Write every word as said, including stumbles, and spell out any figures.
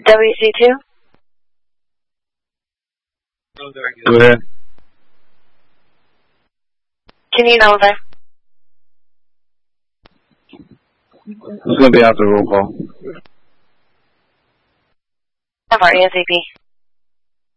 W C two? Go ahead. Can you know that? It's going to be after roll call. How are you, A S A P?